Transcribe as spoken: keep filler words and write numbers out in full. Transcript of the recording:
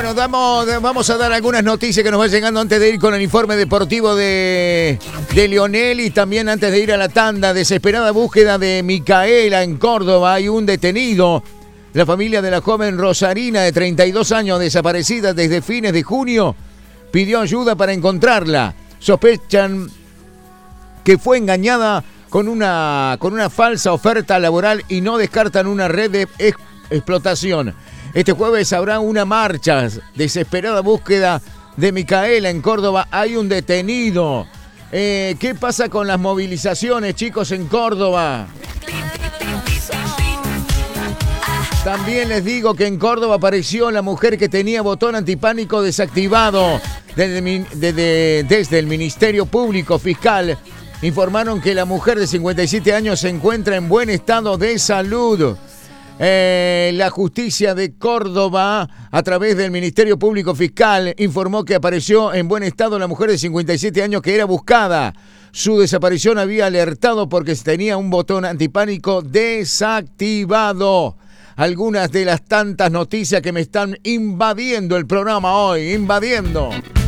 Bueno, damos, vamos a dar algunas noticias que nos van llegando antes de ir con el informe deportivo de, de Lionel y también antes de ir a la tanda. Desesperada búsqueda de Micaela en Córdoba. Hay un detenido. La familia de la joven Rosarina, de treinta y dos años, desaparecida desde fines de junio, pidió ayuda para encontrarla. Sospechan que fue engañada con una, con una falsa oferta laboral y no descartan una red de ex- explotación. Este jueves habrá una marcha. Desesperada búsqueda de Micaela en Córdoba. Hay un detenido. Eh, ¿Qué pasa con las movilizaciones, chicos, en Córdoba? También les digo que en Córdoba apareció la mujer que tenía botón antipánico desactivado. Desde, desde, desde el Ministerio Público Fiscal informaron que la mujer de cincuenta y siete años se encuentra en buen estado de salud. Eh, la justicia de Córdoba, a través del Ministerio Público Fiscal, informó que apareció en buen estado la mujer de cincuenta y siete años que era buscada. Su desaparición había alertado porque tenía un botón antipánico desactivado. Algunas de las tantas noticias que me están invadiendo el programa hoy, invadiendo.